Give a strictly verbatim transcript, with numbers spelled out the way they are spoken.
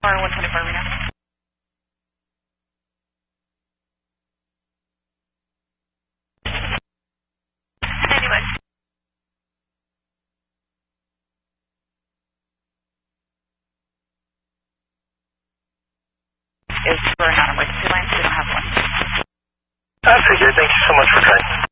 one twenty-four Reno. ninety-one. Is for non-emergency lines, we don't have one. I figured. Thank you so much for trying.